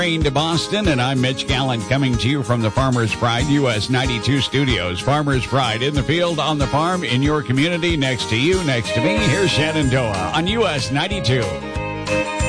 Train to Boston, and I'm Mitch Gallant coming to you from the Farmer's Pride US 92 studios. Farmer's Pride in the field, on the farm, in your community, next to you, next to me. Here's Shenandoah on US 92.